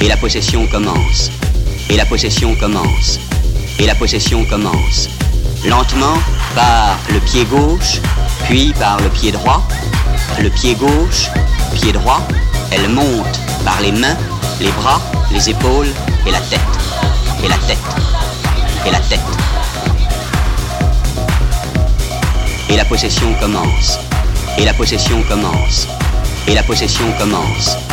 Et la possession commence. Et la possession commence. Et la possession commence. Lentement, par le pied gauche, puis par le pied droit. Le pied gauche, pied droit. Elle monte par les mains, les bras, les épaules et la tête. Et la tête. Et la tête. Et la possession commence. Et la possession commence. Et la possession commence.